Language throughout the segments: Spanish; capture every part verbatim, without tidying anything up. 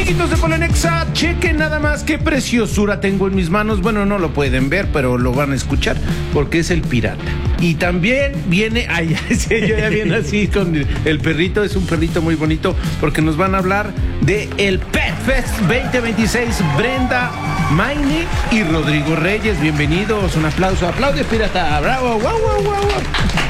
Amiguitos de Polenexa, chequen nada más qué preciosura tengo en mis manos. Bueno, no lo pueden ver, pero lo van a escuchar porque es el pirata. Y también viene, ay, yo ya viene así con el perrito, es un perrito muy bonito porque nos van a hablar de el Pet Fest veinte veintiséis. Brenda Maine y Rodrigo Reyes, bienvenidos, un aplauso, aplaude pirata, bravo, guau, guau, guau, guau.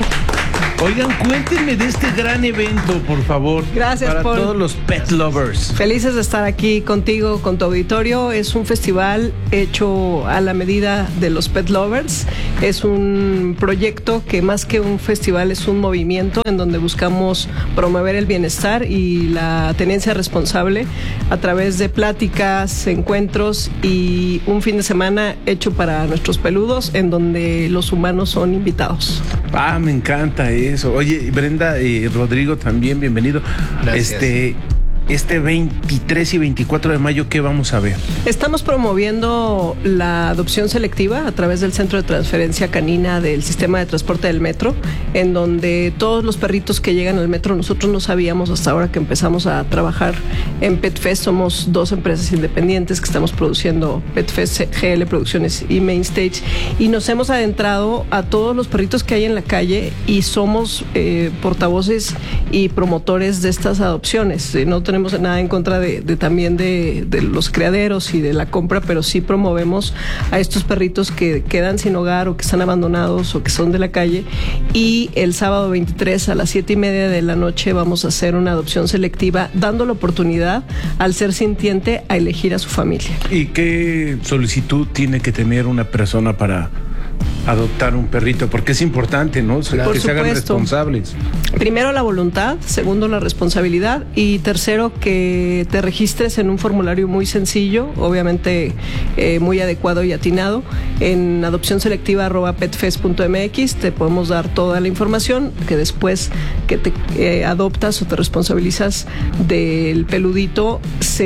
Oigan, cuéntenme de este gran evento, por favor. Gracias, para Paul. todos los pet lovers. Felices de estar aquí contigo, con tu auditorio. Es un festival hecho a la medida de los pet lovers. Es un proyecto que más que un festival es un movimiento en donde buscamos promover el bienestar y la tenencia responsable a través de pláticas, encuentros y un fin de semana hecho para nuestros peludos en donde los humanos son invitados. Ah, me encanta eso. Oye, Brenda y Rodrigo también, bienvenido. Gracias. Este, este veintitrés y veinticuatro de mayo, ¿qué vamos a ver? Estamos promoviendo la adopción selectiva a través del Centro de Transferencia Canina del Sistema de Transporte del Metro, en donde todos los perritos que llegan al metro, nosotros no sabíamos hasta ahora que empezamos a trabajar en PetFest. Somos dos empresas independientes que estamos produciendo PetFest, G L Producciones y Mainstage, y nos hemos adentrado a todos los perritos que hay en la calle y somos eh, portavoces y promotores de estas adopciones. Eh, no tenemos nada en contra de, de también de, de los criaderos y de la compra, pero sí promovemos a estos perritos que quedan sin hogar o que están abandonados o que son de la calle. Y el sábado veintitrés a las siete y media de la noche vamos a hacer una adopción selectiva, dando la oportunidad al ser sintiente a elegir a su familia. ¿Y qué solicitud tiene que tener una persona para adoptar un perrito? Porque es importante, ¿no? Claro. Que se hagan responsables. Primero la voluntad, segundo la responsabilidad y tercero que te registres en un formulario muy sencillo, obviamente eh, muy adecuado y atinado, en adopción selectiva arroba petfest punto mx. Te podemos dar toda la información que después que te eh, adoptas o te responsabilizas del peludito,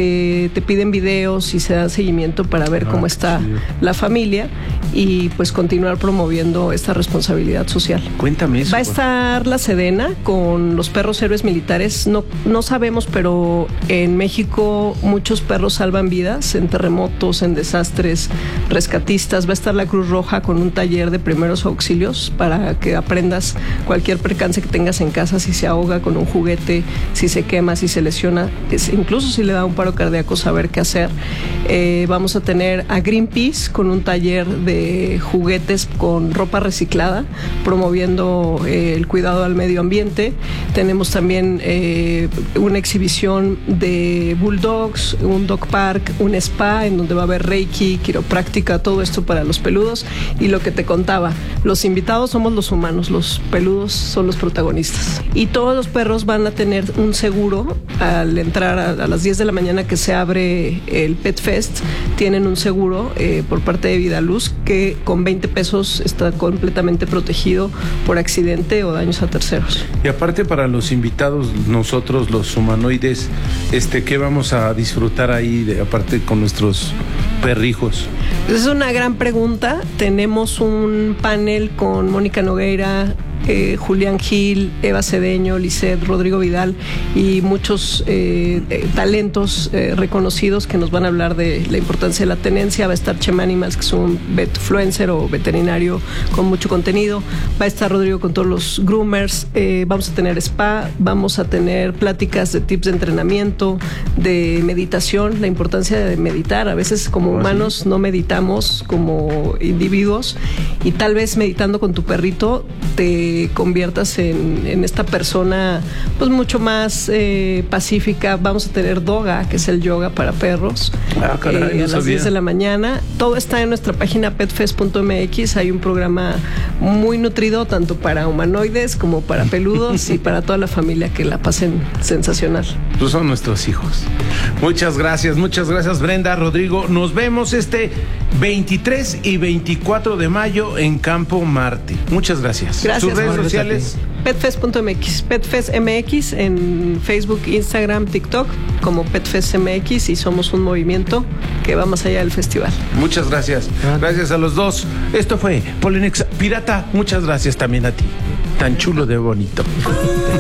se te piden videos y se da seguimiento para ver ah, cómo está sí. la familia y pues continuar promoviendo esta responsabilidad social. Cuéntame eso. Va a estar la Sedena con los perros héroes militares. No, no sabemos, pero en México muchos perros salvan vidas en terremotos, en desastres, rescatistas. Va a estar la Cruz Roja con un taller de primeros auxilios para que aprendas cualquier percance que tengas en casa, si se ahoga con un juguete, si se quema, si se lesiona, incluso si le da un paro cardíaco, saber qué hacer. Eh, vamos a tener a Greenpeace con un taller de juguetes con ropa reciclada, promoviendo eh, el cuidado al medio ambiente. Tenemos también eh, una exhibición de bulldogs, un dog park, un spa en donde va a haber reiki, quiropráctica, todo esto para los peludos. Y lo que te contaba, los invitados somos los humanos, los peludos son los protagonistas. Y todos los perros van a tener un seguro al entrar a, a las diez de la mañana que se abre el Pet Fest. Tienen un seguro eh, por parte de Vidaluz que con veinte pesos está completamente protegido por accidente o daños a terceros. Y aparte para los invitados, nosotros los humanoides, este, ¿qué vamos a disfrutar ahí, de, aparte con nuestros perrijos? Es una gran pregunta. Tenemos un panel con Mónica Nogueira, Eh, Julián Gil, Eva Cedeño, Lisette, Rodrigo Vidal y muchos eh, eh, talentos eh, reconocidos que nos van a hablar de la importancia de la tenencia. Va a estar Chem Animals, que es un vetfluencer o veterinario con mucho contenido. Va a estar Rodrigo con todos los groomers. Eh, vamos a tener spa, vamos a tener pláticas de tips de entrenamiento, de meditación, la importancia de meditar. A veces como humanos no meditamos como individuos y tal vez meditando con tu perrito te conviertas en, en esta persona pues mucho más eh, pacífica. Vamos a tener Doga, que es el yoga para perros, ah, caray, eh, no a las sabía. diez de la mañana. Todo está en nuestra página petfest punto mx. Hay un programa muy nutrido tanto para humanoides como para peludos y para toda la familia, que la pasen sensacional. Pues son nuestros hijos. Muchas gracias, muchas gracias Brenda, Rodrigo. Nos vemos este veintitrés y veinticuatro de mayo en Campo Marte. Muchas gracias. Gracias. Sus redes sociales. petfest punto mx, petfest M X en Facebook, Instagram, TikTok como petfest M X, y somos un movimiento que va más allá del festival. Muchas gracias. Gracias a los dos. Esto fue Polenexa Pirata. Muchas gracias también a ti. Tan chulo de bonito.